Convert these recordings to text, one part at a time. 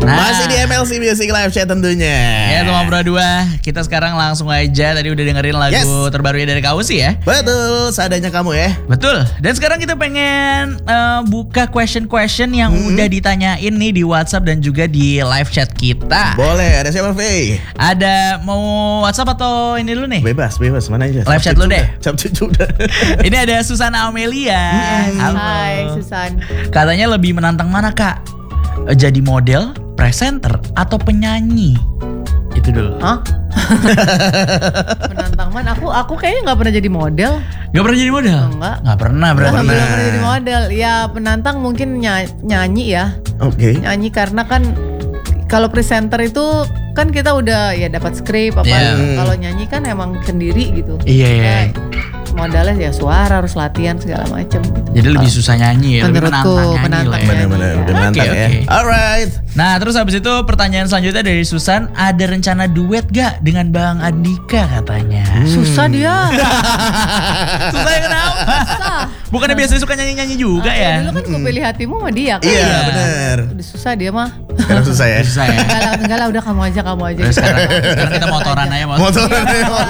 Masih di MLC Music Live Chat tentunya. Ya teman Bro 2, kita sekarang langsung aja tadi udah dengerin lagu terbarunya dari Kausi ya. Betul, seadanya kamu ya. Betul. Dan sekarang kita pengen buka question yang udah ditanyain nih di WhatsApp dan juga di live chat kita. Boleh, ada siapa Faye? Ada mau WhatsApp atau ini dulu nih? Bebas, mana aja. Live chat lu deh. Cucu udah. Ini ada Susana Amelia. Hai Susan. Katanya lebih menantang mana Kak? Jadi model, presenter, atau penyanyi? Itu dulu. Hah? Menantang mana? Aku kayaknya nggak pernah jadi model. Gak pernah jadi model? Enggak. Gak pernah berarti. Belum pernah jadi model. Ya penantang mungkin nyanyi ya. Oke. Nyanyi karena kan kalau presenter itu kan kita udah ya dapat skrip apa. Kalau nyanyi kan emang sendiri gitu. Iya. Modalnya ya suara, harus latihan segala macam gitu. Jadi lebih susah nyanyi ya, menurutku menantang ya. Benar-benar ya. menantang ya. Alright. Nah terus habis itu pertanyaan selanjutnya dari Susan, ada rencana duet gak dengan Bang Andika katanya? Susah dia. Susah ya kenapa? Susah. Bukannya biasanya suka nyanyi-nyanyi juga ya? Dulu kan gue pilih hatimu sama dia kan. Iya benar. Udah susah dia mah. Sekarang susah ya. Susah ya. Enggak lah udah kamu aja. Terus sekarang kita motoran aja. Motoran.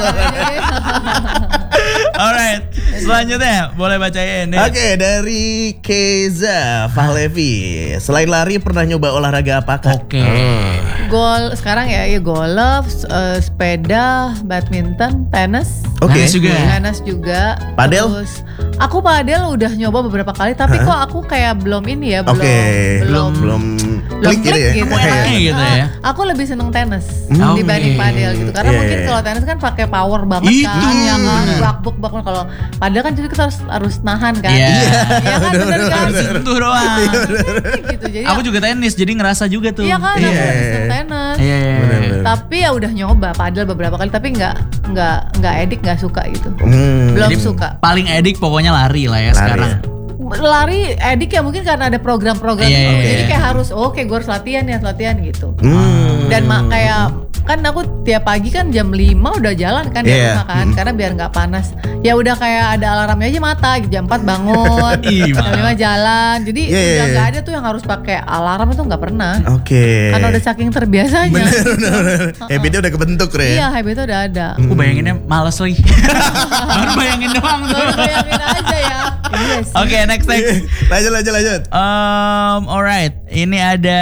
Alright, selanjutnya boleh bacain nih. Oke, dari Keza Fahlevi. Selain lari pernah nyoba olahraga apa Kak? Oke. Gol sekarang ya golf, sepeda, badminton, tenis. Oke. Tenis juga. Padel? Terus aku padel udah nyoba beberapa kali tapi kok aku kayak belum ini ya, belum klik gitu ya. Gitu ya. Aku lebih seneng tenis Oke. dibanding padel gitu. Karena mungkin kalau tenis kan pakai power banget Itu, kan, ya kan, bener. bak. Kalau padel kan jadi kita harus nahan kan. Iya. Iya kan bener kan. Sentuh doang. Gitu. Jadi Aku juga tenis, jadi ngerasa juga tuh. iya kan, aku lebih seneng tenis. Iya. Tapi ya udah nyoba padel beberapa kali tapi nggak edik, nggak suka gitu. Belum Jadi suka. Paling edik pokoknya lari lah ya sekarang. Lari edik ya mungkin karena ada program-program Iya, gitu. iya. Jadi kayak harus gue harus latihan gitu. Dan kayak kan aku tiap pagi kan jam 5 udah jalan kan di rumah kan karena biar nggak panas. Ya udah kayak ada alarmnya aja mata jam 4 bangun. Jam 5 jalan. Jadi udah nggak ada tuh yang harus pakai alarm, itu nggak pernah. Oke. Karena udah saking terbiasanya. Bener. Habitnya udah kebentuk Re. Iya, habitnya udah ada. Aku bayanginnya males lagi. Baru bayangin doang tuh. Baru bayangin aja ya. Iya sih. Oke, next. Lanjut. Alright, ini ada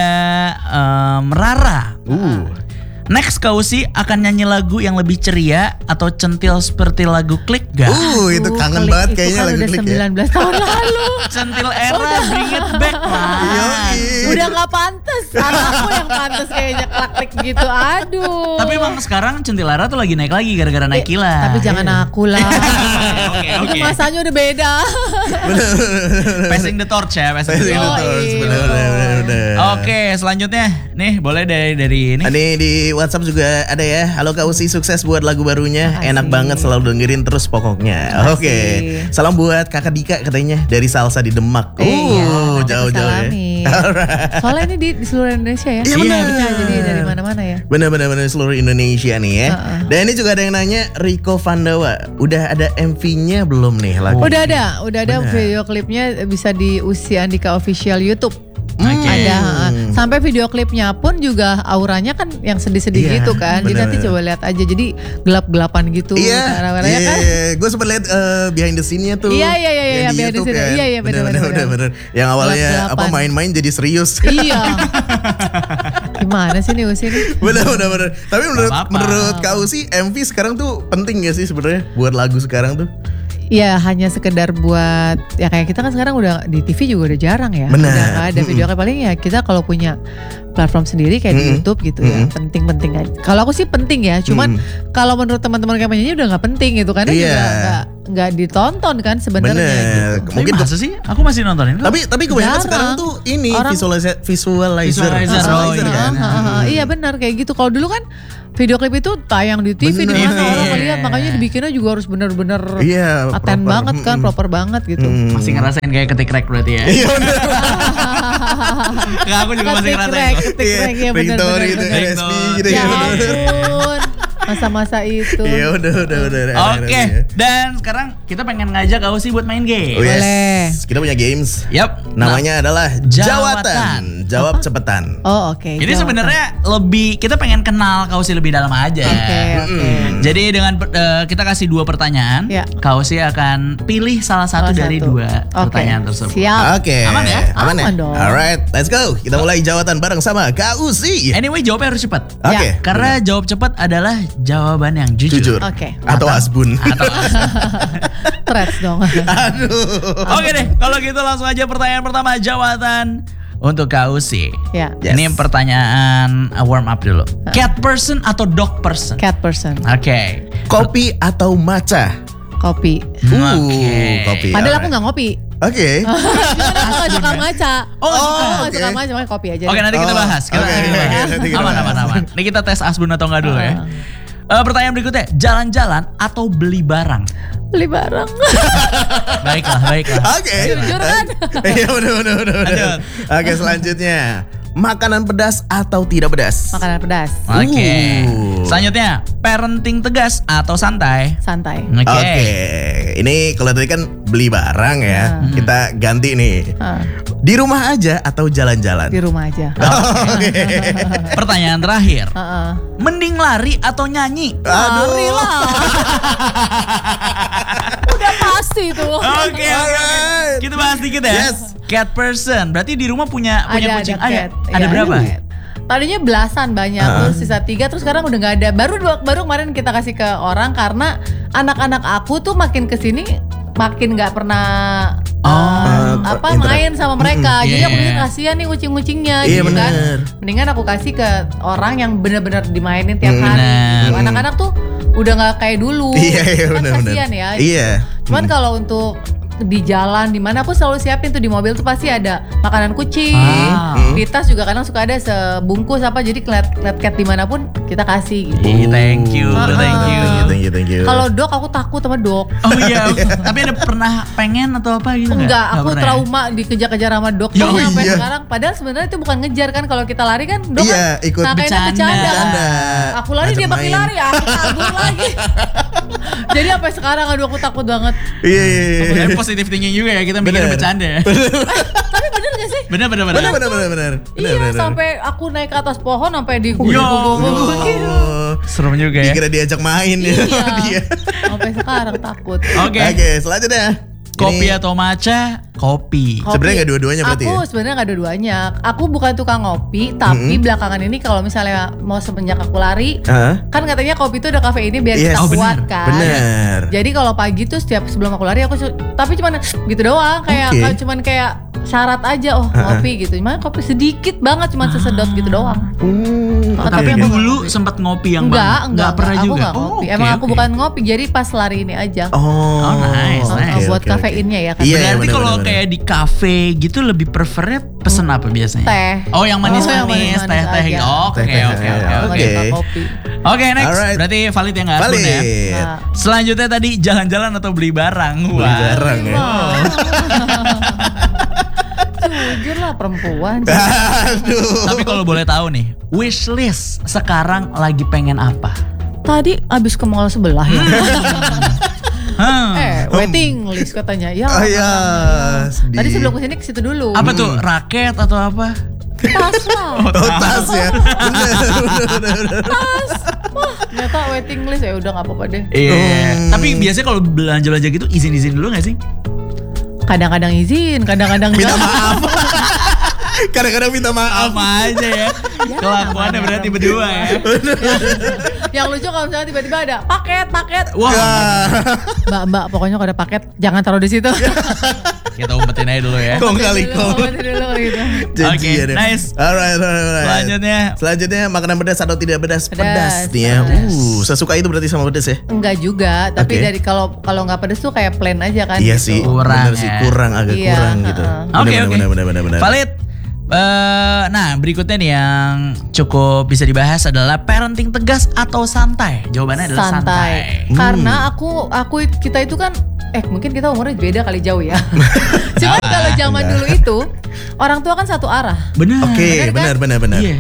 Rara. Next Kausi akan nyanyi lagu yang lebih ceria atau centil seperti lagu Klik gak? Itu kangen Klik banget itu kayaknya kan lagu udah Klik ya. 19 tahun lalu. Centil era, bring it back lah. Udah gak pantas. Anakku yang pantas kayaknya Klik gitu. Aduh. Tapi emang sekarang centil era tuh lagi naik lagi gara-gara Naikila. Tapi jangan aku lah. Oke. Itu masanya udah beda. Passing the torch ya, passing the torch. Bener. Oke, selanjutnya nih boleh dari ini. Ini di WhatsApp juga ada ya. Halo Kak Usi, sukses buat lagu barunya. Enak banget, selalu dengerin terus pokoknya. Oke. Salam buat Kakak Dika katanya dari Salsa di Demak. Jauh-jauh ya. Soalnya ini di seluruh Indonesia ya. Iya benar. Jadi dari mana-mana ya. Bener seluruh Indonesia nih ya. Dan ini juga ada yang nanya, Riko Vandawa, udah ada MV-nya belum nih lagu? Udah ada video klipnya, bisa di Usi Andika Official YouTube. Ada sampai video klipnya pun juga auranya kan yang sedih-sedih gitu kan. Jadi nanti coba lihat aja, jadi gelap-gelapan gitu. Iya. Kan? Gue sempat lihat behind the scene-nya tuh. Iya, yang di behind the YouTube scene. kan. Iya, bener. Yang awalnya Gelap-gelapan. main-main jadi serius. Iya. Gimana sih nih Usi nih? Bener. Tapi menurut Kak Usi, MV sekarang tuh penting gak sih sebenarnya buat lagu sekarang tuh? Ya hanya sekedar buat, ya kayak kita kan sekarang udah di TV juga udah jarang ya. Benar. Udah gak ada video klip, paling ya kita kalau punya platform sendiri kayak di YouTube gitu ya. Penting-penting aja. Kalau aku sih penting ya, cuman kalau menurut teman-teman kayak penyanyi udah gak penting gitu kan. Juga gak ditonton kan sebenarnya gitu. Mungkin masa sih? Aku masih nontonin. Tapi kebanyakan sekarang tuh ini visualizer kan. Iya benar kayak gitu. Kalau dulu kan video klip itu tayang di TV di mana orang ngeliat, makanya dibikinnya juga harus bener-bener aten banget kan, proper banget gitu. Masih ngerasain kayak ketik rek berarti ya? Iya bener. Aku juga masih ngerasain. Ketik rek ya bener. Ringtone gitu, RSP gitu Ya ya. ampun. Masa-masa itu. Iya udah. Oke, dan sekarang kita pengen ngajak Ausi buat main game. Oh, yes. Boleh. Kita punya games. Yap. Namanya adalah Jawatan. Jawab cepetan. Oh oke. Ini sebenarnya lebih kita pengen kenal Kausi lebih dalam aja. Oke. Jadi dengan kita kasih 2 pertanyaan, Ya. Kausi akan pilih salah satu dari 2 pertanyaan tersebut. Siap. Oke. Aman ya? Aman ya? Aman dong. Alright, let's go. Kita mulai jawatan bareng sama Kak Usi. Anyway, jawabnya harus cepat. Oke. Karena jawab cepat adalah jawaban yang jujur. Jujur. Oke. Atau asbun. Threats dong. Aduh. Oke deh, kalau gitu langsung aja pertanyaan pertama, jawatan untuk Kak Usi. Ya. Yes. Ini pertanyaan warm up dulu. Cat person atau dog person? Cat person. Oke. Kopi atau matcha? Kopi. Kopi. Padahal alright. aku nggak ngopi. Oke. Aku nggak suka maca. Oh, nggak suka. Aku nggak oke. suka maca, makanya kopi aja. Oke, nanti kita bahas. Oke, nanti kita bahas. Aman. Ini kita tes asbun atau enggak dulu ya. Pertanyaan berikutnya, jalan-jalan atau beli barang? Beli barang. Baiklah. Oke. Jujur kan? Iya benar. Lanjut. Oke, selanjutnya. Makanan pedas atau tidak pedas? Makanan pedas. Oke. Selanjutnya, parenting tegas atau santai? Santai. Oke. Ini kalau tadi kan beli barang ya. Kita ganti nih. Di rumah aja atau jalan-jalan? Di rumah aja. Oke. Pertanyaan terakhir. Heeh. Mending lari atau nyanyi? Lari lah. Udah pasti tuh. Oke. Alright. Kita bahas dikit ya. Yes. Cat person. Berarti di rumah punya kucing. cat. Ada Iya, berapa? cat. Tadinya belasan banyak, terus sisa 3, terus sekarang udah nggak ada. Baru kemarin kita kasih ke orang karena anak-anak aku tuh makin kesini makin nggak pernah main sama mereka. Jadi aku pikir kasihan nih kucing-kucingnya Iya, gitu kan. bener. Mendingan aku kasih ke orang yang benar-benar dimainin tiap hari. Bener. Gitu. Anak-anak tuh udah nggak kayak dulu. Iya, Kan benar. kasihan ya. Iya. Cuman kalau untuk di jalan di mana aku selalu siapin tuh di mobil tuh pasti ada makanan kucing. Di tas juga kadang suka ada sebungkus apa, jadi lihat cat dimanapun kita kasih gitu. Thank you. Thank you. Kalau dog aku takut sama dog. Oh iya, tapi ada pernah pengen atau apa gitu? Enggak, aku pernah ya? trauma dikejar-kejar sama dog Ya, sampai iya. sekarang. Padahal sebenarnya itu bukan ngejar kan, kalau kita lari kan dog Iya, kan ikut kayaknya bercanda. bercanda. Aku lari Ngajak dia makin main. lari, aku kabur lagi. Jadi sampai sekarang aduh aku takut banget. Iya. Tapi positif thinking juga ya, kita mikir Bener. bercanda ya. Tapi bener gak sih? Bener. Benar. Iya, sampai aku naik ke atas pohon sampai di Yo. gitu. Serem juga ya. Dikira diajak main ya sama dia. Sampai sekarang takut. Oke. Oke, selanjutnya. Kopi Ini atau matcha? Kopi. Sebenarnya nggak dua-duanya berarti Aku ya? sebenarnya nggak dua-duanya. Aku bukan tukang ngopi, tapi belakangan ini kalau misalnya mau semenjak aku lari, Hah? kan katanya kopi itu ada kafeinnya biar Yes. kita Oh, kuat bener. kan. Bener. Jadi kalau pagi tuh setiap sebelum aku lari aku tapi cuman gitu doang, kayak Oke. cuman kayak syarat aja ngopi gitu. Cuman kopi sedikit banget, cuman sesedot gitu doang. Tapi aku dulu sempat ngopi yang enggak pernah aku juga. enggak ngopi. Emang aku bukan ngopi, jadi pas lari ini aja. Oh, nice. Buat kafeinnya ya kan. Iya, Berarti bener, kalau bener. kayak di kafe gitu lebih prefernya pesen apa biasanya? Teh. Oh, yang manis-manis, yang manis-manis teh-teh. aja. Oke. Teh-teh, Oke. Nggak suka kopi. Oke, next. Alright. Berarti valid ya nggak Asbun ya? Valid. Nah. Selanjutnya tadi jalan-jalan atau beli barang? Beli barang ya. Jujur lah perempuan. Aduh. Tapi kalau boleh tahu nih, wishlist sekarang lagi pengen apa? Tadi abis ke mall sebelah ya. Hmm. Waiting list katanya. Ya. Oh iya. sedih. Tadi sebelum kesini ke situ dulu. Apa tuh? Raket atau apa? Tas lah. Oh, tas ya. Bener. Tas. Wah, ternyata waiting list ya udah nggak apa-apa deh. Iya. Tapi biasanya kalau belanja-belanja gitu izin-izin dulu gak sih? Kadang-kadang izin, kadang-kadang Minta enggak. maaf. Kadang-kadang minta maaf. Apa aja ya? Kelakuannya berarti berdua ya. Yang lucu kalau misalnya tiba-tiba ada paket. Wah, Mbak, pokoknya kalau ada paket jangan taruh di situ. kita umpetin aja dulu ya. Kong kali kong. dulu gitu. Janjian Oke, ya. nice. Alright. Selanjutnya. Makanan pedas atau tidak pedas? Pedas, Nih ya. pedas. Sesuka itu berarti sama pedas ya? Enggak juga, tapi Oke. dari kalau nggak pedes tuh kayak plain aja kan. Iya gitu. sih. Kurang Bener sih, ya. kurang agak Iya, kurang gitu. Oke. Bener. Valid. Nah, berikutnya nih yang cukup bisa dibahas adalah parenting tegas atau santai. Jawabannya adalah santai. Karena kita itu kan mungkin kita umurnya beda kali jauh ya. Cuman kalau zaman dulu itu orang tua kan satu arah. Benar. Oke, Bener kan? benar. Iya.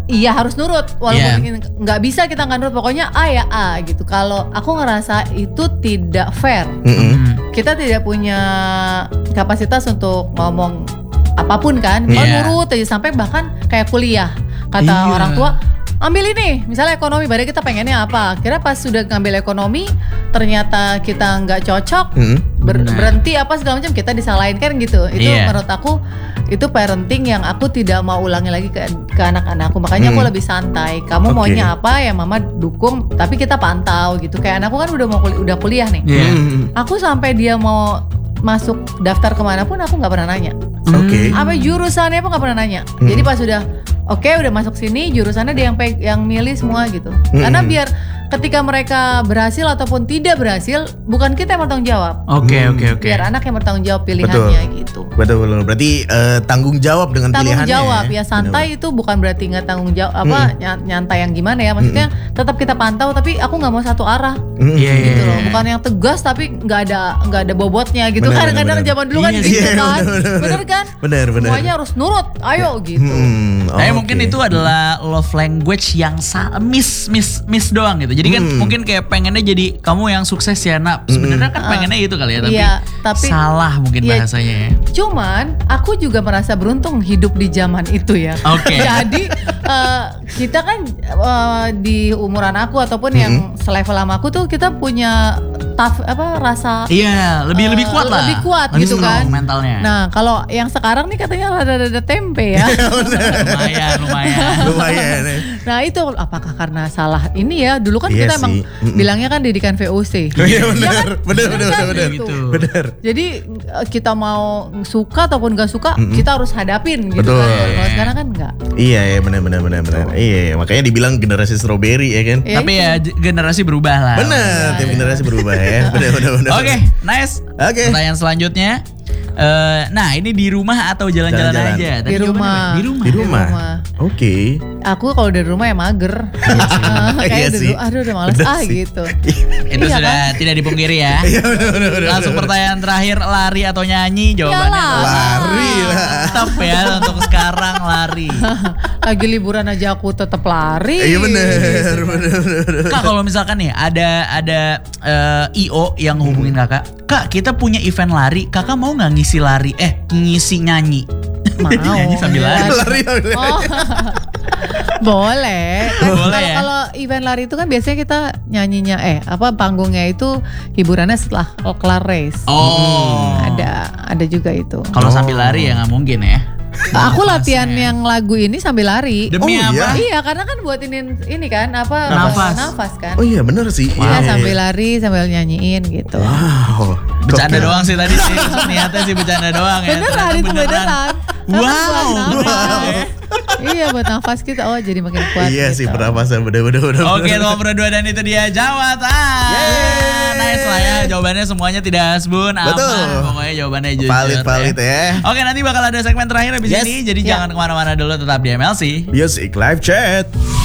iya harus nurut walaupun nggak bisa kita nggak nurut, pokoknya A ya A gitu. Kalau aku ngerasa itu tidak fair, kita tidak punya kapasitas untuk ngomong apapun kan, kalau nurut aja sampai bahkan kayak kuliah kata orang tua ambil ini misalnya ekonomi, padahal kita pengennya apa, kira pas sudah ngambil ekonomi ternyata kita nggak cocok, berhenti apa segala macam, kita disalahin kan gitu. Itu menurut aku itu parenting yang aku tidak mau ulangi lagi ke anak-anakku. Makanya aku lebih santai. Kamu maunya apa ya mama dukung, tapi kita pantau gitu. Kayak anakku kan udah kuliah nih. Aku sampai dia mau masuk daftar kemanapun aku nggak pernah nanya. Apa jurusannya pun nggak pernah nanya. Jadi pas udah udah masuk sini jurusannya dia yang milih semua gitu. Karena biar ketika mereka berhasil ataupun tidak berhasil, bukan kita yang bertanggung jawab. Oke. Biar anak yang bertanggung jawab pilihannya gitu. Betul. Berarti tanggung jawab dengan pilihannya. Tanggung jawab ya, santai itu bukan berarti nggak tanggung jawab nyantai yang gimana ya. Maksudnya tetap kita pantau, tapi aku nggak mau satu arah. Gitu loh. Bukan yang tegas tapi nggak ada bobotnya gitu. Kadang-kadang zaman dulu kan gitu kan. Bener kan? Bener. Semuanya harus nurut. Ayo gitu. Mungkin itu adalah love language yang miss doang gitu. Jadi kan mungkin kayak pengennya jadi kamu yang sukses ya nak. Sebenarnya kan pengennya itu kali ya, tapi salah mungkin bahasanya ya. Cuman aku juga merasa beruntung hidup di zaman itu ya. Jadi kita kan di umuran aku ataupun yang selevel sama aku tuh kita punya rasa lebih kuat lah. Lebih kuat lebih gitu kan mentalnya. Nah, kalau yang sekarang nih katanya ada tempe ya. Lumayan. Nah, itu apakah karena salah ini ya? Dulu kan kita emang bilangnya kan didikan VOC. Bener. Bener. Jadi kita mau suka ataupun gak suka, kita harus hadapin gitu kan. Kalau sekarang kan enggak. Iya, benar. Iya, makanya dibilang generasi strawberry ya kan. Tapi ya generasi berubah lah. Bener, tiap generasi berubah ya. Bener. Oke, nice. Pertanyaan selanjutnya. Nah, ini di rumah atau jalan-jalan aja? Di rumah. Di rumah. Oke. Aku kalau dari rumah ya mager. Kayak dulu, udah males gitu. Itu sudah tidak dipungkiri ya. Langsung pertanyaan terakhir, lari atau nyanyi? Jawabannya lari lah. Tetap ya untuk sekarang lari. Lagi liburan aja aku tetap lari. Iya bener. Kak, kalau misalkan nih ada IO yang hubungin Kak, kita punya event lari, Kakak mau nggak ngisi lari? Ngisi nyanyi. Mau. Nyanyi sambil lari. Boleh. Boleh ya? Kalau event lari itu kan biasanya kita nyanyinya panggungnya itu hiburannya setelah kelar race. Ada juga itu. Kalau sambil lari ya nggak mungkin ya. Aku latihan yang lagu ini sambil lari. Demi apa? Iya, karena kan buat ini kan nafas kan. Oh iya bener sih. Iya, sambil lari sambil nyanyiin gitu. Wow. Bercanda doang sih tadi sih. Niatnya sih bercanda doang ya. Beneran itu beneran. Wow. Iya, buat nafas kita jadi makin kuat. Iya gitu. sih, pernapasan bener. Oke, nomor 2 dan itu dia jawaban. Nice lah ya, jawabannya semuanya tidak asbun, aman. Pokoknya jawabannya jujur. Valid ya. Oke, nanti bakal ada segmen terakhir abis ini, jadi jangan kemana-mana dulu, tetap di MLC Music Live Chat.